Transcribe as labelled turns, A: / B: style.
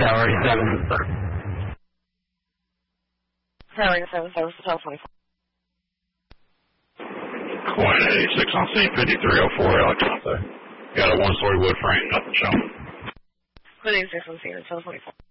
A: Tower 7, sir.
B: Tower 7, service hotel 24.
C: Queen 86 on scene, 5304 Alexandre. Got a one-story wood frame, nothing shown.
B: Queen 86 on scene, hotel 24.